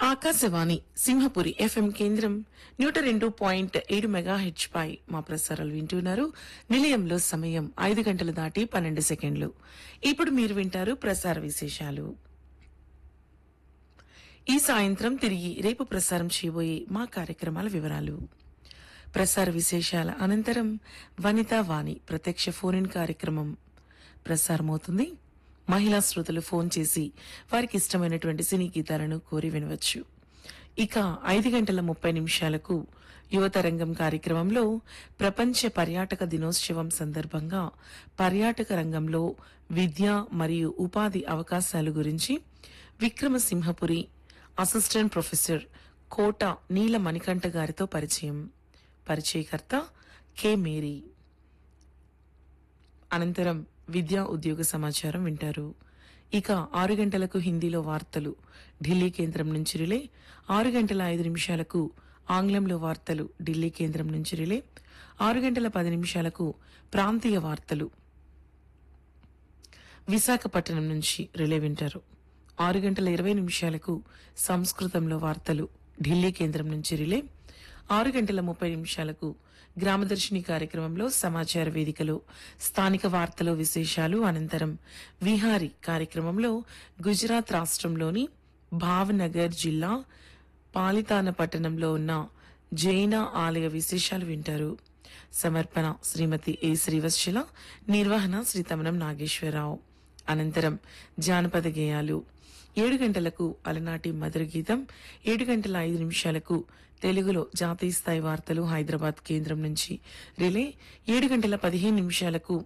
Akashvani Simhapuri FM కేంద్రం 102.7 మెగాహెచ్ పై మా ప్రసారాలు వింటున్నారు. నిలయంలో సమయం 5 గంటలు దాటి 12 సెకండ్లు. ఇప్పుడు మీరు వింటారు ప్రసార విశేషాలు. ఈ సాయంత్రం తిరిగి రేపు ప్రసారం చేయబోయే మా కార్యక్రమాల వివరాలు. ప్రసార విశేషాల అనంతరం వనితా వాణి ప్రత్యక్ష ఫోన్ ఇన్ కార్యక్రమం ప్రసారమవుతుంది. మహిళా శ్రోతలు ఫోన్ చేసి వారికి ఇష్టమైనటువంటి సినీ గీతాలను కోరి వినవచ్చు. ఇక 5:30 యువతరంగం కార్యక్రమంలో ప్రపంచ పర్యాటక దినోత్సవం సందర్భంగా పర్యాటక రంగంలో విద్య మరియు ఉపాధి అవకాశాలు గురించి విక్రమసింహపురి అసిస్టెంట్ ప్రొఫెసర్ కోట నీల మణికంఠ గారితో పరిచయకర్త కె మేరీ. అనంతరం విద్యా ఉద్యోగ సమాచారం వింటారు. ఇక 6 గంటలకు హిందీలో వార్తలు ఢిల్లీ కేంద్రం నుంచి రిలే, 6:05 ఆంగ్లంలో వార్తలు ఢిల్లీ కేంద్రం నుంచి రిలే, 6:10 ప్రాంతీయ వార్తలు విశాఖపట్నం నుంచి రిలే వింటారు. 6:20 సంస్కృతంలో వార్తలు ఢిల్లీ కేంద్రం నుంచి రిలే, 6:30 గ్రామదర్శిని కార్యక్రమంలో సమాచార వేదికలో స్థానిక వార్తలు విశేషాలు. అనంతరం విహారీ కార్యక్రమంలో గుజరాత్ రాష్ట్రంలోని భావనగర్ జిల్లా పాలితాన పట్టణంలో ఉన్న జైన ఆలయ విశేషాలు వింటారు. సమర్పణ శ్రీమతి ఏ శ్రీవత్సల, నిర్వహణ శ్రీ తమనం నాగేశ్వరరావు. అనంతరం జానపద గేయాలు 7 గంటలకు అలనాటి మధుర గీతం, 7:05 తెలుగులో జాతీయ స్థాయి వార్తలు హైదరాబాద్ కేంద్రం నుంచి రిలే, 7:15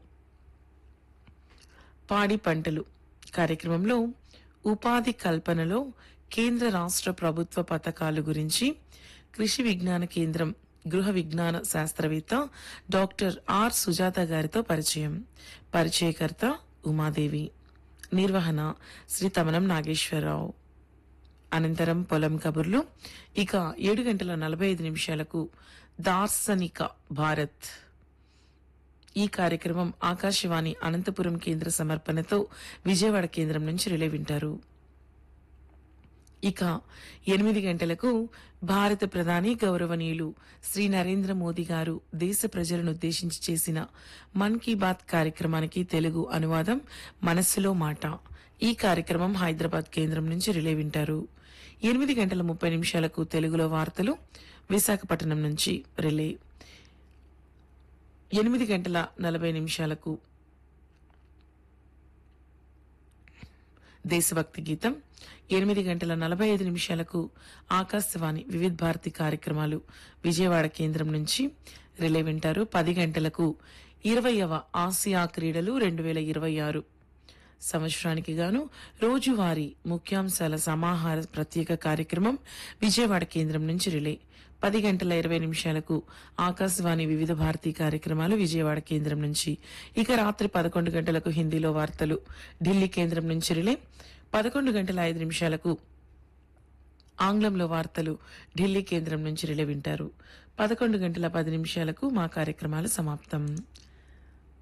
పాడి పంటలు కార్యక్రమంలో ఉపాధి కల్పనలో కేంద్ర రాష్ట్ర ప్రభుత్వ పథకాలు గురించి కృషి విజ్ఞాన కేంద్రం గృహ విజ్ఞాన శాస్త్రవేత్త డాక్టర్ ఆర్ సుజాత గారితో పరిచయకర్త ఉమాదేవి. నిర్వహణ శ్రీ తమనం నాగేశ్వరరావు. అనంతరం పొలం కబుర్లు. ఇక 7:45 దార్శనిక భారత్. ఈ కార్యక్రమం ఆకాశవాణి అనంతపురం కేంద్ర సమర్పణతో విజయవాడ కేంద్రం నుంచి రిలే వింటారు. ఇక 8 గంటలకు భారత ప్రధాని గౌరవనీయులు శ్రీ నరేంద్ర మోదీ గారు దేశ ప్రజలను ఉద్దేశించి చేసిన మన్ కీ బాత్ కార్యక్రమానికి తెలుగు అనువాదం మనస్సులో మాట. ఈ కార్యక్రమం హైదరాబాద్ కేంద్రం నుంచి రిలే వింటారు. 8:30 తెలుగులో వార్తలు విశాఖపట్నం నుంచి రిలే, 8:40 దేశభక్తి గీతం, 8:45 ఆకాశవాణి వివిధ భారతి కార్యక్రమాలు విజయవాడ కేంద్రం నుంచి రిలే వింటారు. 10 గంటలకు 20వ ఆసియా క్రీడలు 2026 సంవత్సరానికి గాను రోజువారీ ముఖ్యాంశాల సమాహార ప్రత్యేక కార్యక్రమం విజయవాడ కేంద్రం నుంచి రిలే, 10:20 ఆకాశవాణి వివిధ భారతీ కార్యక్రమాలు విజయవాడ కేంద్రం నుంచి. ఇక రాత్రి 11 గంటలకు హిందీలో వార్తలు ఢిల్లీ కేంద్రం నుంచి రిలే, 11:05 ఆంగ్లంలో వార్తలు ఢిల్లీ కేంద్రం నుంచి రిలే వింటారు. 11:10 మా కార్యక్రమాలు సమాప్తం.